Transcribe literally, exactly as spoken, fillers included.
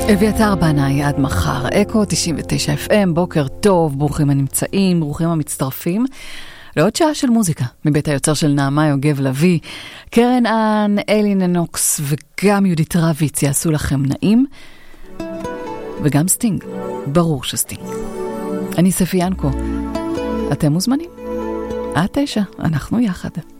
אביתר בנאי עד מחר, אקו תשעים ותשע אף אם, בוקר טוב, ברוכים הנמצאים, ברוכים המצטרפים. לעוד שעה של מוזיקה, מבית היוצר של נעמה יוגב לוי, קרן אן, אלין נוקס וגם יהודית רביץ יעשו לכם נעים, וגם סטינג, ברור שסטינג. אני ספי ינקו, אתם מוזמנים? עד תשע, אנחנו יחד.